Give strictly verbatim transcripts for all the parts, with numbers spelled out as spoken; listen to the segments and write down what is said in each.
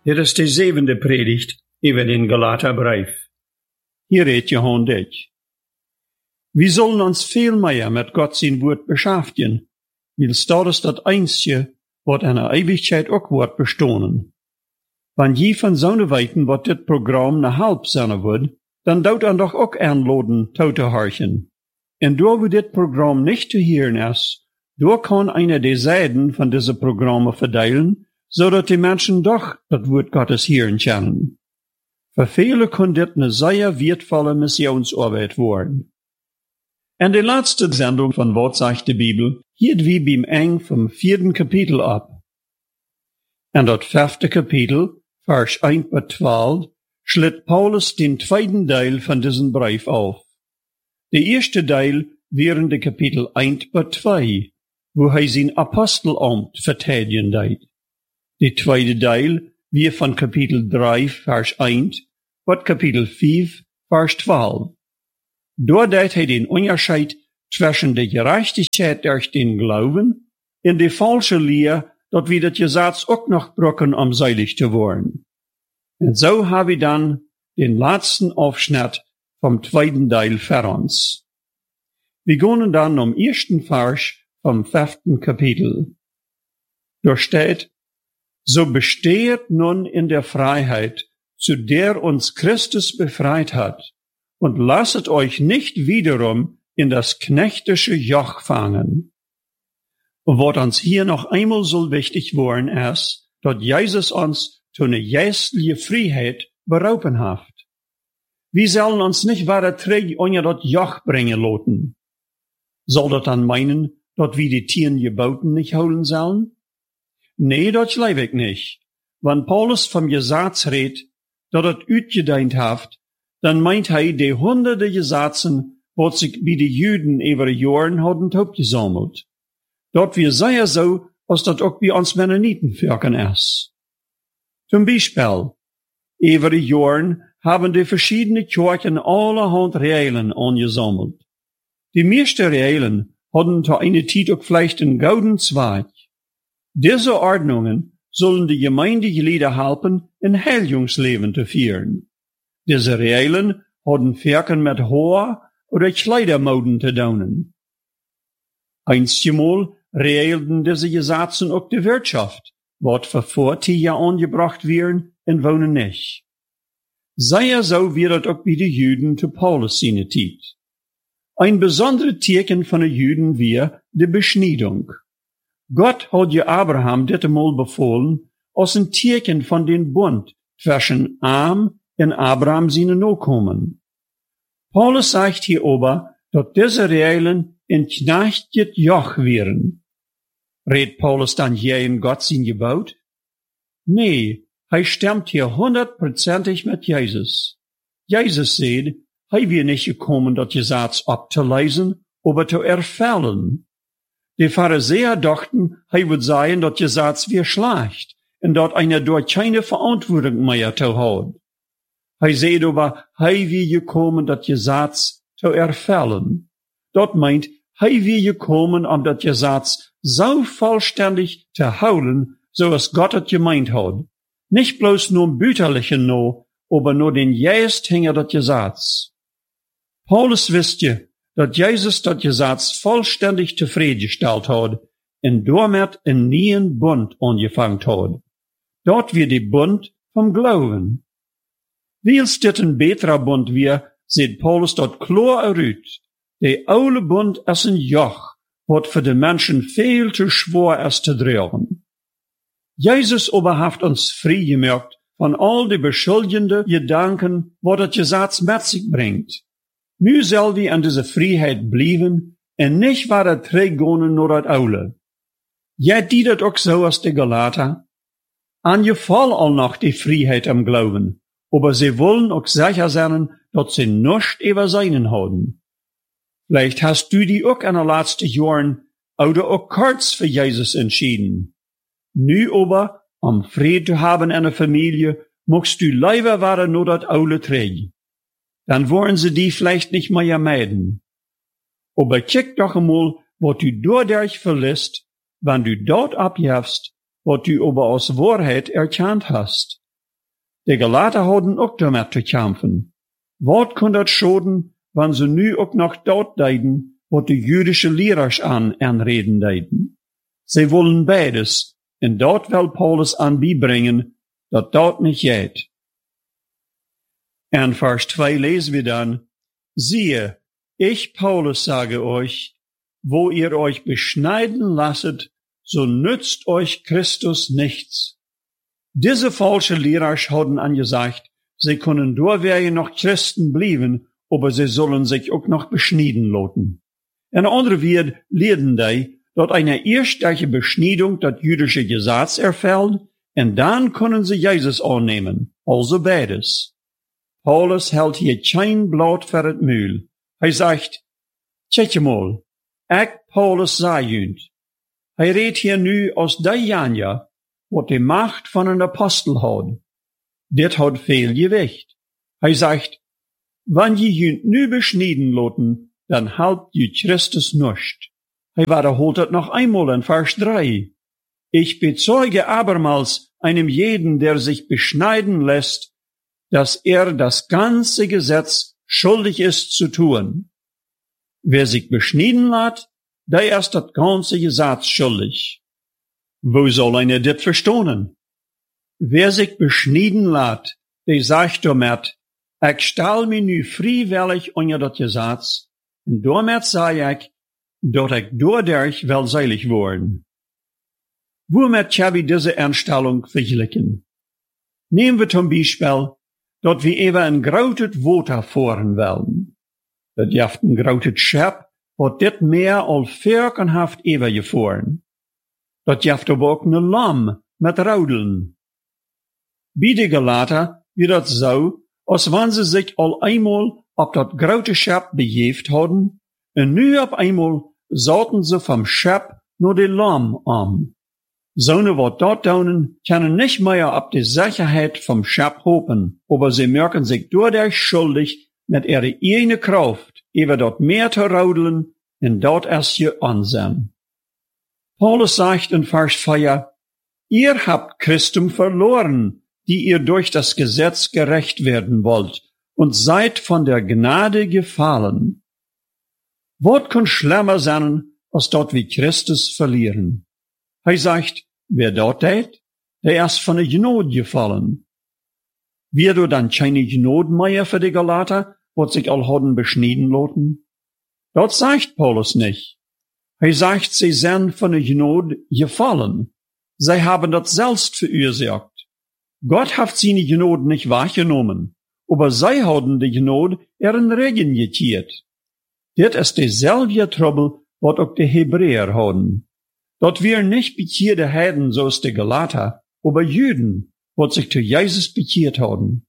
Dit is de zevende predigt über den Galaterbrief. Hier redt Johann dich. Wir sollen uns viel mehr mit Gott sein Wort beschäftigen, weil das ist das Einzige, was in der Ewigkeit auch wird bestehen. Wenn je von so einer Weiten, was dit Programm eine halb sein wird, dann dauert er doch auch einladen, zu horchen. Und da wo dit Programm nicht zu hören ist, da kann einer der Seiten von diesen Programmen verteilen, so dass die Menschen doch das Wort Gottes hören können. Für viele kann dit eine sehr wertvolle Missionsarbeit werden. In der letzten Sendung von Was sagt die Bibel hielt wir beim Eng vom vierten Kapitel ab. In das fünfte Kapitel, Vers eins bis zwölf, schlitt Paulus den zweiten Teil von diesem Brief auf. Der erste Teil wären die Kapitel eins bis zwei, wo er sein Apostelamt verteidigen deit. Der zweite Teil wir von Kapitel drei, Vers eins, bis Kapitel fünf, Vers zwölf. Dort deit er den Unterschied zwischen der Gerechtigkeit durch den Glauben und der falsche Lehre, dass wir das Gesetz auch noch brauchen, um seilig zu werden. Und so haben wir dann den letzten Aufschnitt vom zweiten Teil für uns. Wir gehen dann am ersten Vers vom fünften Kapitel. Dort steht: So besteht nun in der Freiheit, zu der uns Christus befreit hat, und lasset euch nicht wiederum in das knechtische Joch fangen. Und was uns hier noch einmal so wichtig worden ist, dass Jesus uns zu einer geistlichen Freiheit berauben hat. Wir sollen uns nicht weiter träge unter das Joch bringen lassen. Soll das dann meinen, dass wir die Tieren Geboten nicht holen sollen? Nee, das glaube ich nicht. Wenn Paulus vom Gesetz redet, dass das utgedeint haft, dann meint er die hunderte Gesetzen, was sich bei den Juden über die Jahren haben gesammelt. Dort wir sehr so, als das auch bei uns Mennonitenvölkern ist. Zum Beispiel, über die Jahren haben die verschiedenen Kirchen allerhand Regeln angesammelt. Die meisten Regeln hatten zu einer Zeit auch vielleicht einen goldenen Zweig. Diese Ordnungen sollen die Gemeindeglieder helfen, ein Heiligungsleben zu führen. Diese Regeln hatten Völkern mit Haar oder Kleidermoden zu tun. Einstmal regelten diese Gesetze auch die Wirtschaft, was für Vortieger angebracht werden und wohnen nicht. Sehr so wird auch bei den Juden zu Paulus seine Zeit. Ein besonderes Zeichen von den Juden war die Beschneidung. Gott hat ja Abraham dit einmal befohlen, als ein Zeichen von den Bund zwischen Am und Abraham seine Nachkommen. Paulus sagt hier aber, dass diese Regeln ein knechtiges Joch wären. Redet Paulus dann hier in Gott sein Gebot? Nee, er stimmt hier hundertprozentig mit Jesus. Jesus sagt, er wir nicht gekommen, das Gesetz abzulesen, aber zu erfüllen. Die Pharisäer dachten, er würde sagen, das Gesetz wäre schlecht und dort einer dort keine Verantwortung mehr zu haben. Er sagt aber, er wir gekommen, das Gesetz zu erfüllen. Dort meint, er wir gekommen, um das Gesetz so vollständig zu holen, so es Gott es gemeint hat. Nicht bloß nur im Büterlichen no, aber nur den Geist hinter das Gesetz. Paulus wisst ihr, dass Jesus das Gesetz vollständig zufriedengestellt hat und damit einen neuen Bund angefangen hat. Dort wird die Bund vom Glauben. Wie es dit ein beterer Bund wir, sieht Paulus dort klar erüt. Der alte Bund ist ein Joch, was für die Menschen viel zu schwer ist zu tragen. Jesus aber hat uns frei gemacht von all die beschuldigenden Gedanken, was das Gesetz mit sich bringt. Nu soll wir an diese Freiheit bleiben und nicht weiter trägen nur das Aule. Ja, die dat auch so als die Galater. An je fall all noch die Freiheit am Glauben, aber sie wollen auch sicher sein, dass sie nichts über seinen haben. Vielleicht hast du die auch in den letzten Jahren oder auch kurz für Jesus entschieden. Nu aber, um Frieden zu haben in der Familie, musst du lieber weiter nur das Aule trägen. Dann wollen sie die vielleicht nicht mehr meiden. Aber kick doch einmal, was du dadurch verlässt, wenn du dort abjäfst, was du aber aus Wahrheit erkannt hast. Die Galater hadden ook damit te kämpfen. Wat kon dat schoden, wann sie nu ook noch dort deiden, wat de jüdische Lehrers an anreden deiden? Sie wollen beides, en dort will Paulus an bibringen, dat dort nicht geht. In Vers zwei lesen wir dann, siehe, ich, Paulus, sage euch, wo ihr euch beschneiden lasset, so nützt euch Christus nichts. Diese falsche Lehrer hadden angesagt, sie können doorwerken noch Christen bleiben, aber sie sollen sich auch noch beschneiden lassen. In andere Wort lehrten die, dat eine erstliche Beschneidung das jüdische Gesetz erfällt, und dann können sie Jesus annehmen, also beides. Paulus hält hier kein Blatt für das Mühl. Er sagt, tjetje mal, ich, Paulus, sei jünd. Er redt hier nu aus der Janja, wat die Macht von einem Apostel hat. Dit hat viel Gewicht. Er sagt, wenn je jünd nu beschneiden loten, dann halbt je Christus nicht. Er wiederholt het noch einmal in Vers drei. Ich bezeuge abermals einem jeden, der sich beschneiden lässt, dass er das ganze Gesetz schuldig ist zu tun. Wer sich beschneiden lässt, der ist das ganze Gesetz schuldig. Wo soll einer dit verstehen? Wer sich beschneiden lässt, der sagt damit, ich stell mich nu freiwillig unter das Gesetz, und damit sage ich, dat ich dadurch will selig worden. Womit kann ich diese Einstellung vergleichen? Nehmen wir zum Beispiel, dat wir eben ein grautet Water fahren wollen. Dat jaft ein grautet Schip, wat dit meer al vierkenhaft even gefahren. Dat jaft aber auch ne Lamm mit Raudeln. Bei de Galater wird dat so, als wenn sie sich al einmal auf dat graute Schip begeeft hadden, und nu auf einmal sollten sie vom Schip nur de Lamm an. Zonen wat dort daunen, können nicht mehr ab die Sicherheit vom Schip hopen, aber sie merken sich dadurch schuldig, mit ihrer eigenen Kraft, über dort mehr zu raudelen, und dort erst je ansehen. Paulus sagt in Vers vier, ihr habt Christum verloren, die ihr durch das Gesetz gerecht werden wollt, und seid von der Gnade gefallen. Wat kann schlimmer sein, als dort wie Christus verlieren? Er sagt, wer dort tät, der ist von der Gnade gefallen. Wird du dann keine Gnade mehr für die Galater, wat sich all hadden beschneiden lassen? Dort sagt Paulus nicht. Er sagt, sie sind von der Gnade gefallen. Sie haben das selbst verursacht. Gott hat seine Gnade nicht wahrgenommen, aber sie haben die Gnade ihren Regen getiert. Dit ist dieselbe Trouble, wat auch die Hebräer haben. Dort wir nicht bekehrte Heiden, so ist die Galater, aber Juden, wat sich zu Jesus bekehrt haben.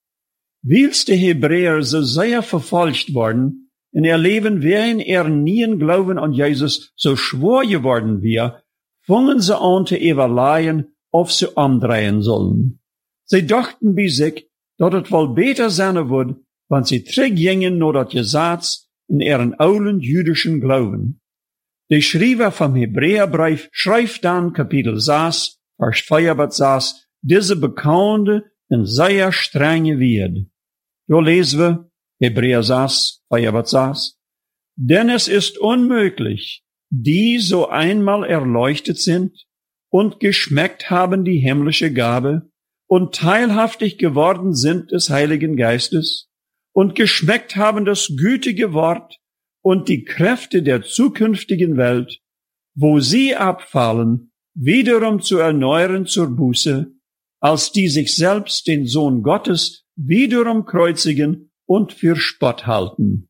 Weils die Hebräer so sehr verfolgt worden, in ihr Leben während ihren nien Glauben an Jesus so schwor geworden wir, fangen sie an zu überlegen, ob sie umdrehen sollen. Sie dachten bei sich, dass es wohl besser sein wird, wenn sie zurückgingen nach das Gesetz in ihren alten jüdischen Glauben. Der Schreiber vom Hebräerbrief schreibt dann Kapitel sechs, Vers vier bis sechs, diese bekannte und sehr strenge Wert. Da lesen wir, Hebräer sechs, vier bis sechs, denn es ist unmöglich, die so einmal erleuchtet sind und geschmeckt haben die himmlische Gabe und teilhaftig geworden sind des Heiligen Geistes und geschmeckt haben das gütige Wort und die Kräfte der zukünftigen Welt, wo sie abfallen, wiederum zu erneuern zur Buße, als die sich selbst den Sohn Gottes wiederum kreuzigen und für Spott halten.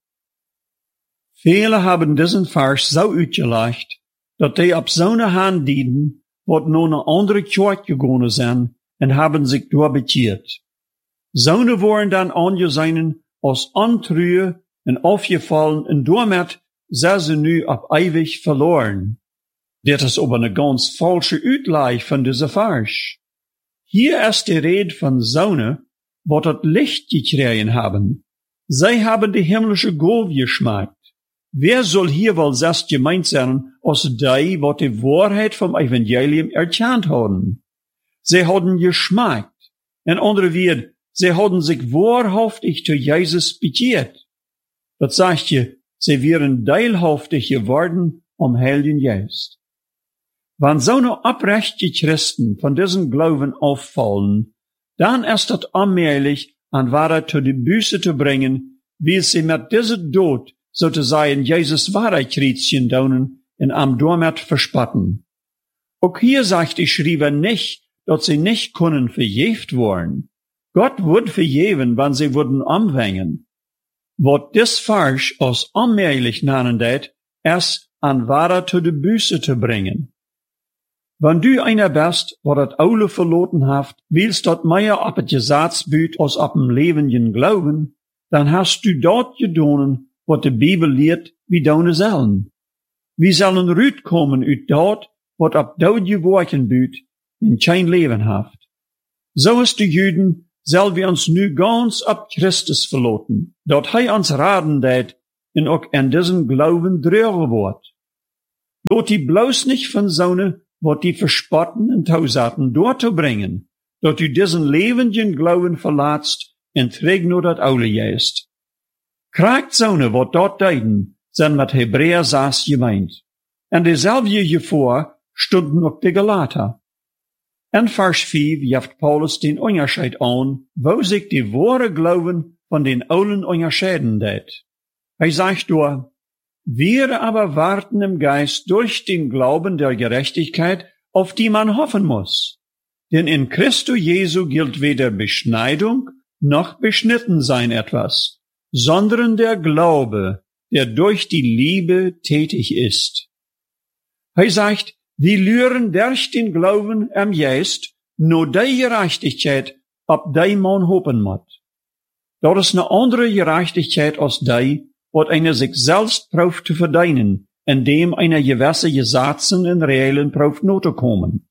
Viele haben diesen Vers so uitgelegt, dass die ab so eine Hand dienen, wat nun eine andere Kirche gegangen sind und haben sich dort bekehrt. Sohne wurden dann angesehen als Antrühe und aufgefallen und damit sind sie nu ab ewig verloren. Das ist aber eine ganz falsche Uitleih von dieser Vers. Hier ist die Rede von Sohne, wo das Licht gekriegt haben. Sie haben die himmlische Gabe geschmeckt. Wer soll hier wohl selbst gemeint sein, als die, wo die Wahrheit vom Evangelium erkannt haben? Sie haben geschmeckt. In andere Woorden, sie hadden sich wahrhaftig zu Jesus bekehrt. Das sagt je, sie wären teilhaftig geworden am Heiligen Geist. Wenn so eine abrechte Christen von diesem Glauben auffallen, dann ist das allmählich an Wahrheit zu die Büße zu bringen, wie sie mit diesem Tod sozusagen Jesus Wahrheitskreuzchen daunen und am damit verspotten. Auch hier sagt die Schreiber nicht, dass sie nicht können verjäft worden. Gott wird verjeven, wenn sie würden umwängen. Wat dis Vers als allmählich nennen det, ist an Wahrheit zu die Büße zu bringen. Wenn du einer bist, wo dat Aule verloten haft, willst dat mehr ab het Gesetz büt als ab dem lebenden Glauben, dann hast du dort gedonen, wat de Bibel lehrt, wie deine sollen. Wie sollen rüt kommen uit dort, wat ab dort geworken büt, in kein Leben haft. So ist die Juden, soll wir uns nu ganz ab Christus verloten, dat hij uns raden det, en ook in diesen Glauben drüber wordt. Lot die bloß nicht von Sonne, wat die verspotten en tausaten dort zu bringen, dat du diesen lebenden Glauben verlatst en träg nur dat Aule jest. Kraakt Sonne, wat dort deiden, sind mit Hebräer saß gemeint. En dezelfde gevoor stunden ook de Galater. In Vers vijf jeft Paulus den Unterschied an, wo sich die wahre Glauben von den Aulen unterscheiden det. Er sagt dort, wir aber warten im Geist durch den Glauben der Gerechtigkeit, auf die man hoffen muss. Denn in Christo Jesu gilt weder Beschneidung noch Beschnittensein etwas, sondern der Glaube, der durch die Liebe tätig ist. Er sagt, wir lüren durch den Glauben am Geist, nur die Gerechtigkeit, ab die man hoffen muss. Das ist eine andere Gerechtigkeit als die, wat einer sich selbst prooft zu verdienen, indem einer gewisse Gesetzen in reellen prooft not zu kommen.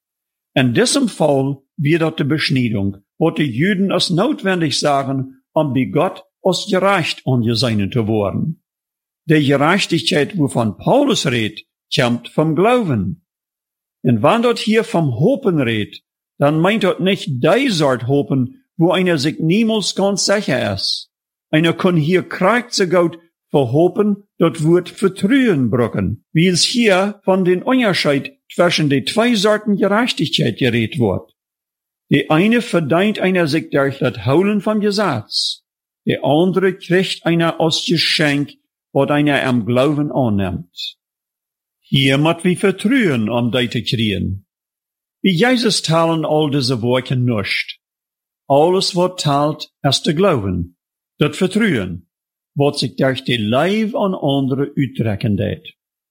In diesem Fall wird das die Beschneidung, wat die Juden als notwendig sagen, um bei Gott als gerecht angesehen zu werden. Die Gerechtigkeit, wovon Paulus redet, kommt vom Glauben. Und wenn dort hier vom Hopen redet, dann meint dort nicht die Sort Hopen, wo einer sich niemals ganz sicher ist. Einer kann hier kriegt so gut verhopen, dort wird vertrühen brücken, wie es hier von den Unterschied zwischen den zwei Sorten Gerechtigkeit geredet wird. Die eine verdient einer sich durch das Holen vom Gesetz, der andere kriegt einer aus Geschenk, was einer am Glauben annimmt. Hier muss wir vertrühen, um die zu kriegen. Wie Jesus talen all diese Worte nicht. Alles, was talt, ist der Glauben, das Vertrühen, was sich durch die Leib an andere uittrekken deed.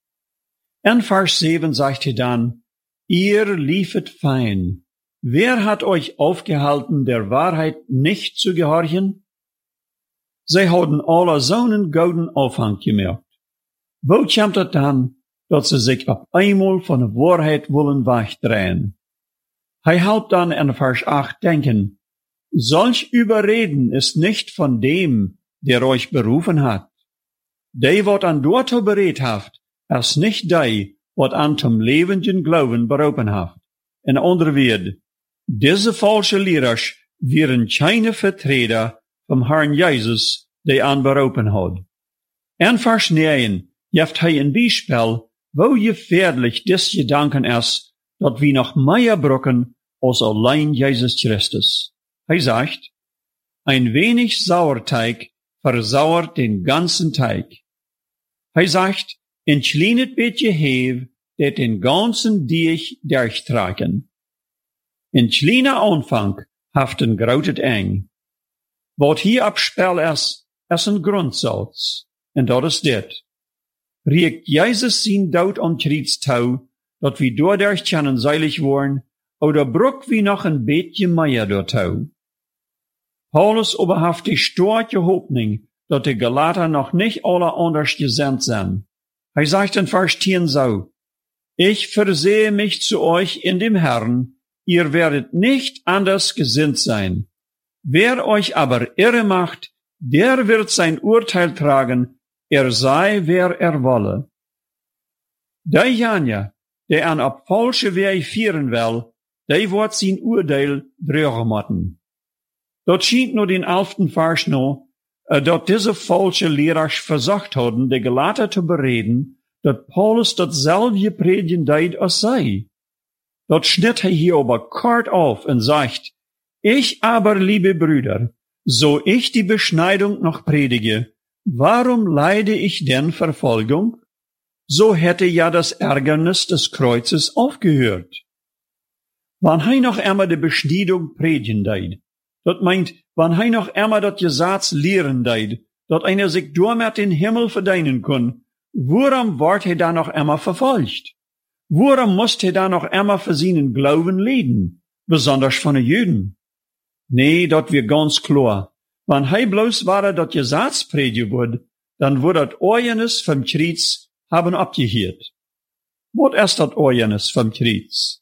In Vers sieben sagt er dann, ihr liefet fein. Wer hat euch aufgehalten, der Wahrheit nicht zu gehorchen? Sie haben alle so einen golden Aufhang gemerkt. Wo kommt es dann, dass sie sich auf einmal von der Wahrheit wollen wegdrehen? Er helpt dann in Vers acht denken, solch Überreden ist nicht von dem, der euch berufen hat. Die, wat an dort beredt haft, ist nicht die, wat an zum lebenden Glauben berufen haft. In andere Woorden, diese falsche Lehrers wären keine Vertreter vom Herrn Jesus, die an berufen hat. In Vers neun jeft hij ein Beispiel, wo gefährlich des Gedanken ist, dat wir noch mehr brücken als allein Jesus Christus. Er sagt, ein wenig Sauerteig versauert den ganzen Teig. Er sagt, ein kleines bisschen Hefe, der den ganzen Deeg durchtragen. Ein kleiner Anfang haft ein großes Eng. Wat hier abspiel ist, ist ein Grundsatz. Und dat is dit. Riekt Jesus sein Tod am Kreuz tau, dat wir dadurch können seilig worden, oder bruck wie noch ein bisschen mehr dort tau. Paulus oberhaft die starke Hoffnung, dass die Galater noch nicht alle anders gesandt sind. Er sagt in Vers zehn so, ich versehe mich zu euch in dem Herrn, ihr werdet nicht anders gesinnt sein. Wer euch aber irre macht, der wird sein Urteil tragen, er sei, wer er wolle. Derjenige, der an ab falsche Weg führen will, die wordt zijn oordeel dragen moeten. Dat schijnt nur den elften Vers noch, dat diese falsche Lehrer versucht hadden, de Galater zu bereden, dat Paulus datselbe predigen deed als zij. Dat schnitt hij hier aber kort auf und sagt, ich aber, liebe Brüder, so ich die Beschneidung noch predige, warum leide ich denn Verfolgung? So hätte ja das Ärgernis des Kreuzes aufgehört. Wann hij noch einmal die Beschneidung predigen deed, dat meint, wann hij noch einmal dat Gesetz lehren deed, dat einer sich damit den Himmel verdienen kann, woran ward hij da noch einmal verfolgt? Woran musst hij da noch einmal für seinen Glauben leiden, besonders von den Juden? Nee, dat wir ganz klar. Wann hij bloß ware dat Gesetz predigen wird, dann wird dat Oorjenis vom Kreuz haben abgehiert. Wat ist dat Oorjenis vom Kreuz?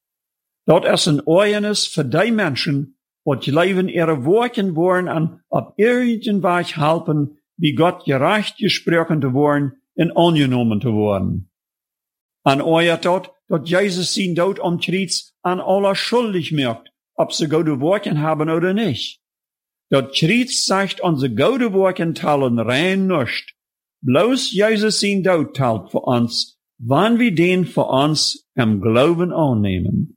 Dat ist ein Oorjenis für die Menschen, wat leven ihre Worten worden an ab irgendein Weg helfen, wie Gott gerecht gesprochen zu worden und angenommen zu worden. An euer dort, dat Jesus sein Tod am Kreuz an aller schuldig merkt, ob sie gute Worten haben oder nicht. Dat Kreuz sagt, unsere gute Worten teilen rein nicht. Bloß Jesus sein Tod teilt für uns, wann wir den für uns im Glauben annehmen.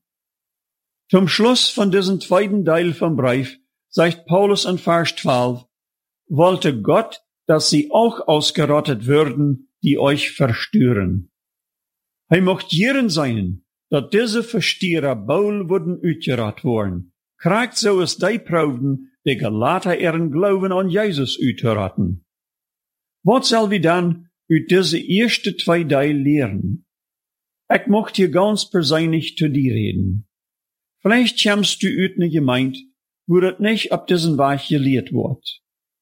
Zum Schluss von diesem zweiten Teil vom Brief sagt Paulus in Vers zwölf, wollte Gott, dass sie auch ausgerottet würden, die euch verstören. Hij mocht jeren sein, dat diese Verstierer baul wurden uitgerot worden, krijgt so es die prouden, die Galater ihren Glauben an Jesus uitgeraten. Wat zal wir dann uit diese erste zwei Teil lehren? Ich mocht hier ganz persönlich zu dir reden. Vielleicht kommst du uit ne Gemeinde, wo das nicht ab diesen Weg gelehrt wird.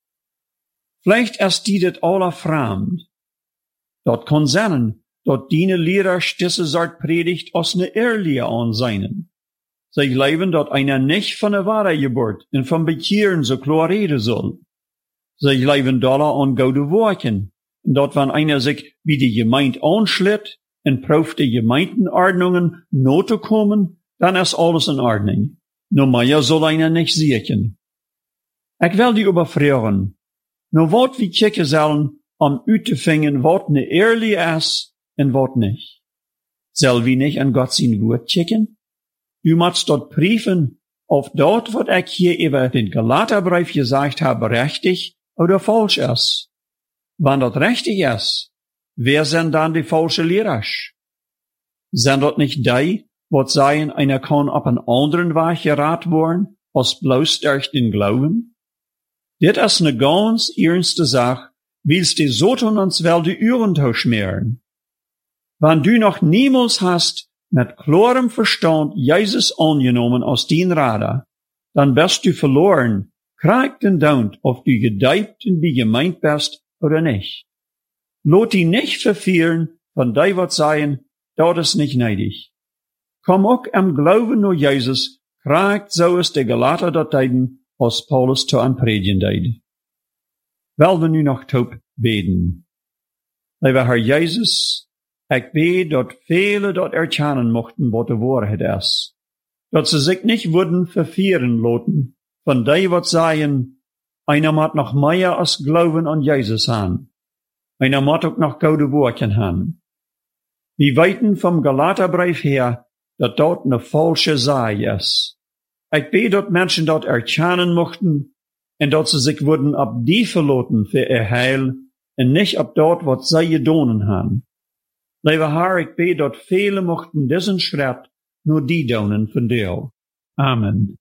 Vielleicht ist die das aller fremd. Dort kann sein, dort diene Lehrer diese Sort Predigt aus ne Ehrliche anseinen. Sie glauben, dort einer nicht von der Wahrheit geburt und vom Bekehren so klar reden soll. Sie glauben dollar an gute Worten. Und dort, wenn einer sich wie die Gemeinde anschlitt und prüft die Gemeindenordnungen not zu kommen, dann ist alles in Ordnung. Nur mehr soll einer nicht sehen. Ich will die überfragen. Nur wat wie kicken sollen, um uitzufinden, wat ne ehrlich ist und wat nicht. Soll wie nicht an Gott sein Wort kicken? Du musst dort prüfen, ob dort, was ich hier über den Galaterbrief gesagt habe, richtig oder falsch ist. Wenn das richtig ist, wer sind dann die falschen Lehrer? Sind dort nicht die, was sagen, einer kann auf einen anderen Weg geraten worden, als bloß durch den Glauben? Dit ist ne ganz ernste Sache, willst die Satan uns wel die Üren schmieren. Wenn du noch niemals hast, mit klarem Verstand Jesus angenommen aus den Radar, dann bist du verloren, krieg den Daunt, ob du gedeiht und wie gemeint bist oder nicht. Lot die nicht verfehlen, von die wat sagen, dort ist nicht neidig. Komm auch am Glauben nur Jesus, kriegt so es der Galater dat deiden, als Paulus zu anpredigen deid. Wel wir nu noch taub beten. Lieber Herr Jesus, ich bete, dat viele dort erkennen mochten, wat de Wahrheit ist. Dat sie sich nicht würden verfehren loten, von die wat sagen, einer mat noch mehr als Glauben an Jesus haben. Einer mat auch noch gute Worte haben. Wir weiten vom Galaterbrief her, dat dort ne falsche Sei ist. Ich bete, dat Menschen dort erkennen mochten, und dat sie sich würden ab die verloten für ihr Heil, und nicht ab dort, wat sie gedonen haben. Lieber Herr, ich bete, dat viele mochten diesen Schritt nur die donen von dir. Amen.